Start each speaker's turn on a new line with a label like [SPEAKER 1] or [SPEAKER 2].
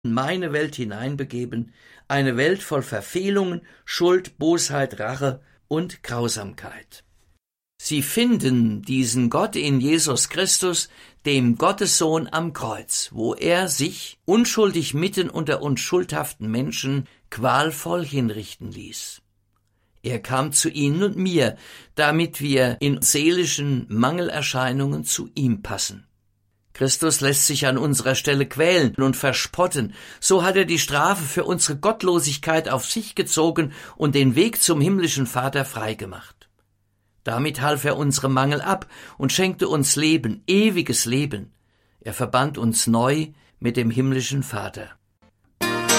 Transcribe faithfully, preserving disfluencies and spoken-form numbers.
[SPEAKER 1] in meine Welt hineinbegeben, eine Welt voll Verfehlungen, Schuld, Bosheit, Rache und Grausamkeit. Sie finden diesen Gott in Jesus Christus, dem Gottessohn am Kreuz, wo er sich unschuldig mitten unter uns schuldhaften Menschen qualvoll hinrichten ließ. Er kam zu Ihnen und mir, damit wir in seelischen Mangelerscheinungen zu ihm passen. Christus lässt sich an unserer Stelle quälen und verspotten. So hat er die Strafe für unsere Gottlosigkeit auf sich gezogen und den Weg zum himmlischen Vater freigemacht. Damit half er unsere Mangel ab und schenkte uns Leben, ewiges Leben. Er verband uns neu mit dem himmlischen Vater.